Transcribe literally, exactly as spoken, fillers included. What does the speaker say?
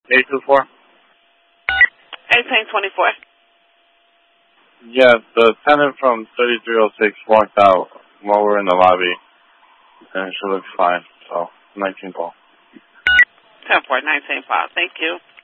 eight two four. eighteen twenty-four. Yeah, the tenant from thirty-three oh six walked out while we're in the lobby, and she looks fine. So, nineteen call. ten four, nineteen five. Thank you.